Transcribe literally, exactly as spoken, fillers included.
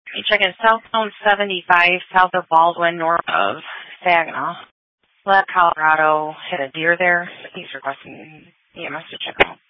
You check in Southbound seventy-five, south of Baldwin, north of Saginaw. Left Colorado hit a deer there. He's requesting E M S to check out.